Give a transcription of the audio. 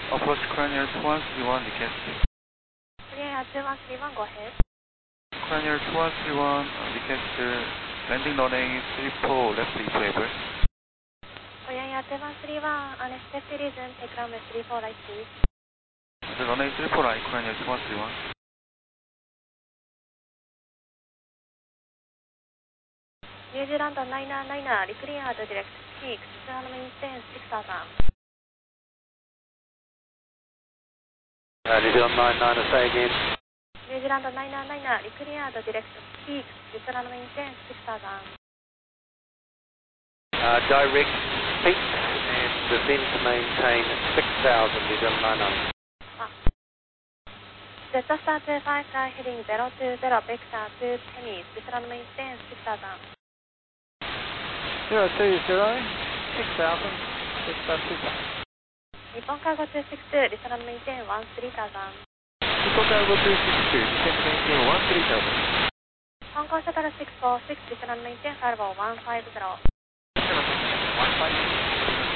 Approach Cranial 2131, request. Cranial 2131, go ahead. Cranial 2131, request. Landing runway 34, left equable. Cranial 2131, unexpected reason, take runway 34 right, please. The runway 34 right, Cranial 2131. New Zealand 999, reclear the direct peak, runway maintain 6000. New Zealand 999, say again. New Zealand 999, reclear the direct peak, runway maintain 6000. Direct peak and descend to maintain 6,000, New Zealand 999. Delta Star 25, fly heading 020, vector to Tennis, runway maintain 6000. 020, 6000, 日本カーゴ262、リサランメインテン13000。 日本カーゴ262、descend to maintain 13000. 香港シャトル646、リサランメインテン55150。 150.